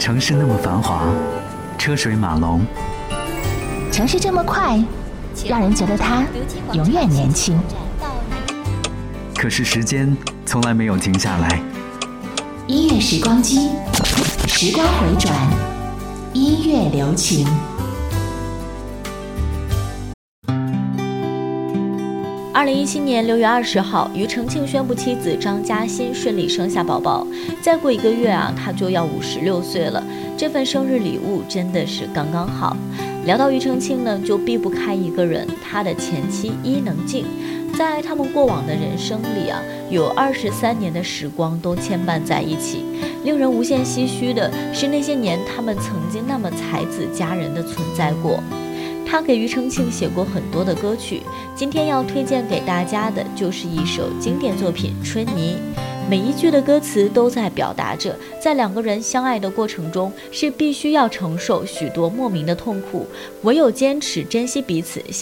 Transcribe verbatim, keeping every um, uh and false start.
城市那么繁华，车水马龙， 城市这么快，让人觉得它永远年轻。 可是时间从来没有停下来。 音乐时光机，时光回转，音乐留情。 二零一七年六月二十号，庾澄庆宣布妻子张嘉欣顺利生下宝宝。再过一个月啊，他就要五十六岁了。这份生日礼物真的是刚刚好。聊到庾澄庆呢，就避不开一个人，他的前妻伊能静。在他们过往的人生里啊，有二十三年的时光都牵绊在一起。令人无限唏嘘的是，那些年他们曾经那么才子佳人的存在过。他给庾澄庆写过很多的歌曲，今天要推荐给大家的就是一首经典作品《春泥》。每一句的歌词都在表达着，在两个人相爱的过程中，是必须要承受许多莫名的痛苦，唯有坚持珍惜彼此，